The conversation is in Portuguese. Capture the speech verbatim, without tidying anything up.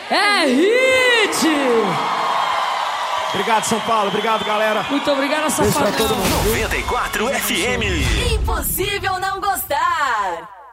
É hit! Obrigado, São Paulo. Obrigado, galera. Muito obrigado, Safadão. noventa e quatro F M. Impossível não gostar.